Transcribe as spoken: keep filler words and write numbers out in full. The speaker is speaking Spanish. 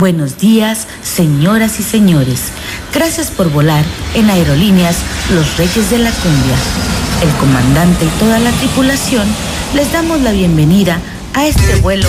Buenos días, señoras y señores. Gracias por volar en Aerolíneas Los Reyes de la Cumbia. El comandante y toda la tripulación les damos la bienvenida a este vuelo